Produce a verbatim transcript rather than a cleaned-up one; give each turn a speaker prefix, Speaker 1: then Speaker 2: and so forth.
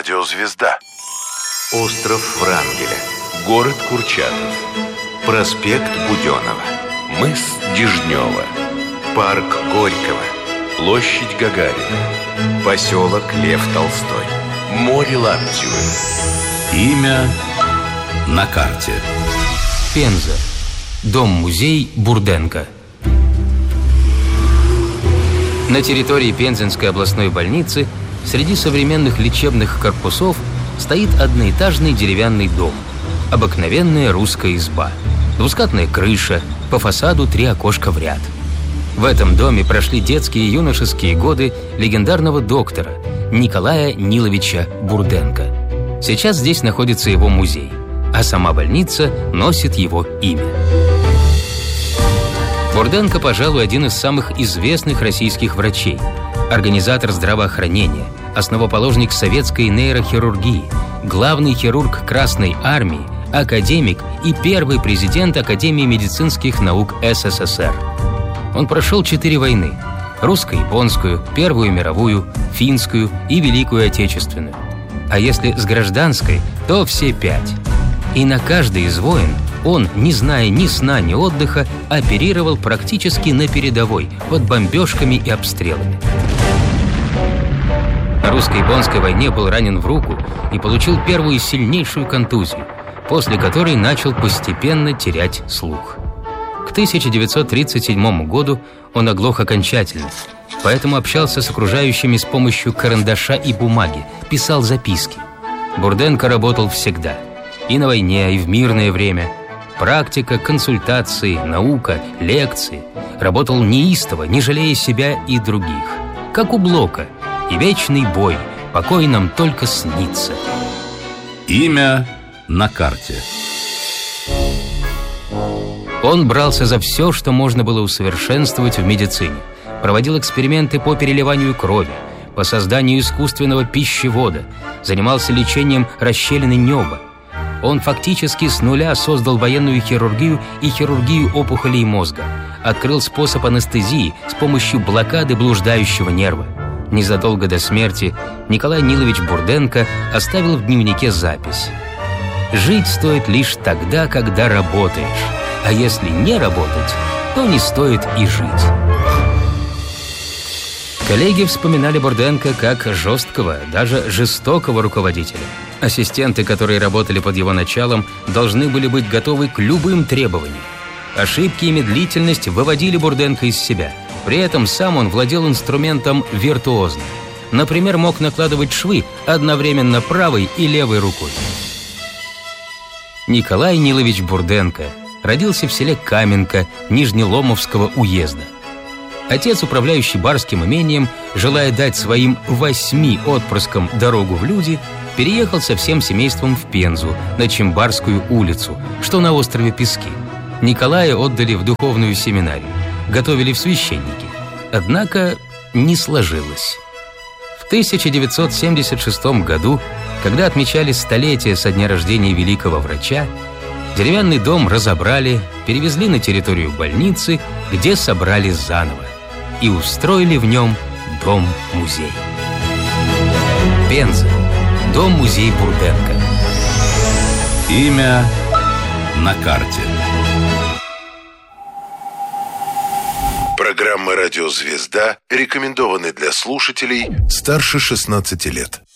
Speaker 1: Радиозвезда.
Speaker 2: Остров Врангеля.
Speaker 1: Город Курчатов.
Speaker 2: Проспект Буденова.
Speaker 1: Мыс Дежнева.
Speaker 2: Парк Горького.
Speaker 1: Площадь Гагарина.
Speaker 2: Поселок Лев Толстой.
Speaker 1: Море Лаптевы.
Speaker 3: Имя на карте.
Speaker 4: Пенза. Дом-музей Бурденко. На территории Пензенской областной больницы среди современных лечебных корпусов стоит одноэтажный деревянный дом. Обыкновенная русская изба. Двускатная крыша, по фасаду три окошка в ряд. В этом доме прошли детские и юношеские годы легендарного доктора Николая Ниловича Бурденко. Сейчас здесь находится его музей, а сама больница носит его имя. Бурденко, пожалуй, один из самых известных российских врачей, организатор здравоохранения, основоположник советской нейрохирургии, главный хирург Красной Армии, академик и первый президент Академии медицинских наук СССР. Он прошел четыре войны – русско-японскую, Первую мировую, финскую и Великую Отечественную. А если с гражданской, то все пять. И на каждой из войн он, не зная ни сна, ни отдыха, оперировал практически на передовой, под бомбежками и обстрелами. На русско-японской войне был ранен в руку и получил первую сильнейшую контузию, после которой начал постепенно терять слух. К тысяча девятьсот тридцать седьмому году он оглох окончательно, поэтому общался с окружающими с помощью карандаша и бумаги, писал записки. Бурденко работал всегда, и на войне, и в мирное время. Практика, консультации, наука, лекции. Работал неистово, не жалея себя и других. Как у Блока. И вечный бой, покой нам только снится.
Speaker 3: Имя на карте.
Speaker 4: Он брался за все, что можно было усовершенствовать в медицине. Проводил эксперименты по переливанию крови, по созданию искусственного пищевода, занимался лечением расщелины неба. Он фактически с нуля создал военную хирургию и хирургию опухолей мозга. Открыл способ анестезии с помощью блокады блуждающего нерва. Незадолго до смерти Николай Нилович Бурденко оставил в дневнике запись: «Жить стоит лишь тогда, когда работаешь, а если не работать, то не стоит и жить». Коллеги вспоминали Бурденко как жесткого, даже жестокого руководителя. Ассистенты, которые работали под его началом, должны были быть готовы к любым требованиям. Ошибки и медлительность выводили Бурденко из себя. При этом сам он владел инструментом виртуозно. Например, мог накладывать швы одновременно правой и левой рукой. Николай Нилович Бурденко родился в селе Каменка Нижнеломовского уезда. Отец, управляющий барским имением, желая дать своим восьми отпрыскам дорогу в люди, переехал со всем семейством в Пензу, на Чимбарскую улицу, что на острове Пески. Николая отдали в духовную семинарию, готовили в священники. Однако не сложилось. В тысяча девятьсот семьдесят шестом году, когда отмечали столетие со дня рождения великого врача, деревянный дом разобрали, перевезли на территорию больницы, где собрали заново, и устроили в нем дом-музей. Пенза. Дом-музей Бурденко.
Speaker 3: Имя на карте.
Speaker 1: Программа «Радиозвезда» рекомендованы для слушателей старше шестнадцати лет.